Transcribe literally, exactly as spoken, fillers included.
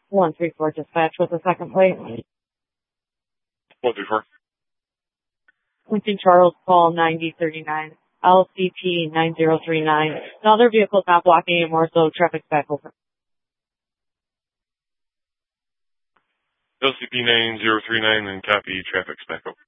one three four dispatch with the second plate. one three four. Lincoln Charles Paul ninety thirty-nine. L C P nine zero three nine. Another vehicle is not blocking anymore, so traffic's back over. L C P nine zero three nine and copy, traffic's back over.